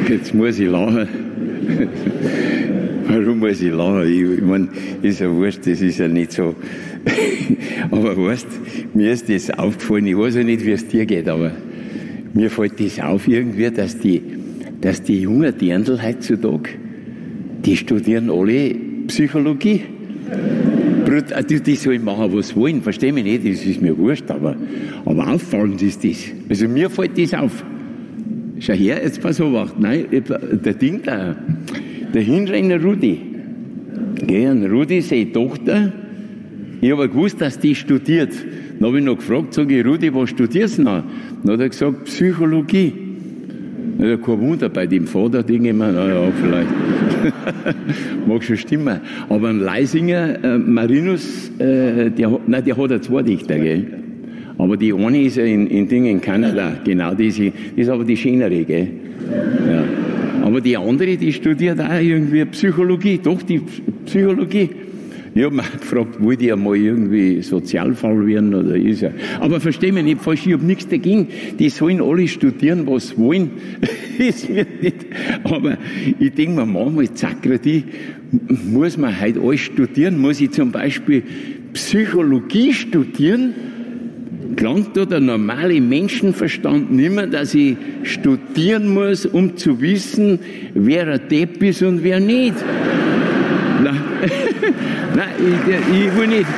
Jetzt muss ich lachen. Warum muss ich lachen? Ich meine, ist ja wurscht, das ist ja nicht so. Aber weißt, mir ist das aufgefallen, ich weiß ja nicht, wie es dir geht, aber mir fällt das auf irgendwie, dass die jungen Dirndl heutzutage, die studieren alle Psychologie. Die sollen machen, was sie wollen, versteh mich nicht, das ist mir wurscht, aber auffallend ist das. Also mir fällt das auf. Schau her, jetzt pass auf, nein, der Ding da, der Hinrenner Rudi, gell, Rudi, seine Tochter, ich habe gewusst, dass die studiert. Dann habe ich noch gefragt, sage ich, Rudi, was studierst du noch? Dann hat er gesagt, Psychologie. Ja, kein Wunder, bei dem Vater denke ich mir, naja, vielleicht. Mag schon stimmen. Aber ein Leisinger, Marinus, der hat ja zwei Dichter, gell? Aber die eine ist ja in Kanada, genau, die ist aber die schönere, gell? Ja. Aber die andere, die studiert auch irgendwie Psychologie, doch, die Psychologie. Ich habe mich gefragt, wollte ich einmal irgendwie Sozialfall werden oder ist er. Aber versteh mich nicht falsch, ich habe nichts dagegen. Die sollen alle studieren, was sie wollen. Ist mir nicht. Aber ich denke mir manchmal, Zakrati, muss man heute alles studieren? Muss ich zum Beispiel Psychologie studieren? Gelangt da der normale Menschenverstand nicht mehr, dass ich studieren muss, um zu wissen, wer ein Depp ist und wer nicht? Nein, nein, ich will nicht.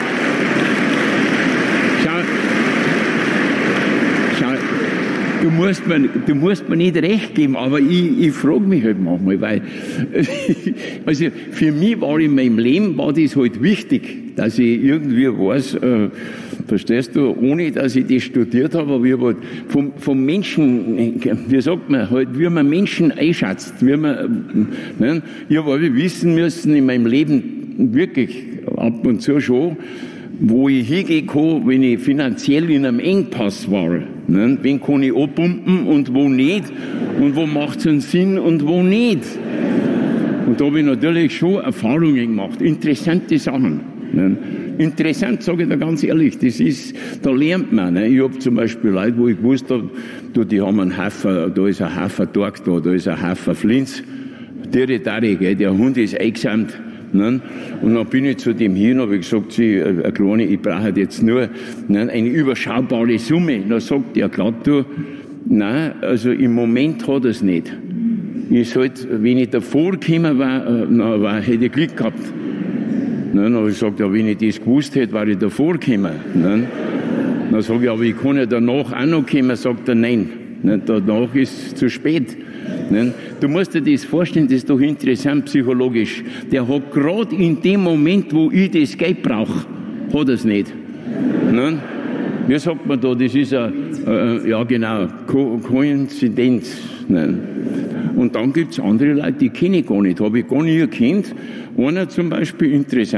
Schau, du musst mir nicht recht geben, aber ich frage mich halt manchmal, weil, also für mich war in meinem Leben, war das halt wichtig, dass ich irgendwie weiß, verstehst du, ohne dass ich das studiert habe, aber ich habe halt vom Menschen, wie sagt man, halt, wie man Menschen einschätzt, wie man, ne? Ich habe alle wissen müssen in meinem Leben, wirklich ab und zu schon, wo ich hingehen kann, wenn ich finanziell in einem Engpass war. Ne? Wen kann ich abpumpen und wo nicht? Und wo macht es einen Sinn und wo nicht? Und da habe ich natürlich schon Erfahrungen gemacht, interessante Sachen. Ne? Interessant, sage ich dir ganz ehrlich, das ist, da lernt man. Ne? Ich habe zum Beispiel Leute, wo ich gewusst habe, die haben einen Hafer, da ist ein Hafer-Torg da ist ein Hafer-Flinz, der Hund ist eingesamt. Ne? Und dann bin ich zu dem hin, habe ich gesagt, eine kleine, ich brauche jetzt nur eine überschaubare Summe. Dann sagt der glatt, du, nein, also im Moment hat er es nicht. Ich sollte, wenn ich davor gekommen war, hätte ich Glück gehabt. Dann habe ich gesagt, ja, wenn ich das gewusst hätte, war ich davor gekommen. Dann sage ich, aber ich kann ja danach auch noch kommen. Sagt er, nein, danach ist es zu spät. Du musst dir das vorstellen, das ist doch interessant psychologisch. Der hat gerade in dem Moment, wo ich das Geld brauche, hat er es nicht. Wie sagt man da, das ist ja genau, Koinzidenz. Und dann gibt es andere Leute, die kenne ich gar nicht, habe ich gar nicht gekannt. Einer zum Beispiel, interessant,